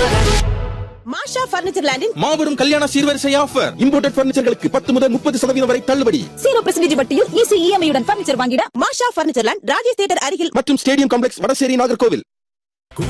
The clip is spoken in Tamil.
மாஷா பர்னிச்சர் லேண்டின் மாபெரும் கல்யாண சீர்வரிசை ஆஃபர். இம்போர்ட்டட் பர்னிச்சர்களுக்கு 10 முதல் 30% வரை தள்ளுபடி. 0% வட்டியில் ஈஸி இஎம்ஐ உடன் பர்னிச்சர் வாங்கிட மாஷா பர்னிச்சர் லேண்ட் ராஜேஷ் தியேட்டர் அருகில் மற்றும் ஸ்டேடியம் காம்ப்ளெக்ஸ் வடசேரி நாகர்கோவில்.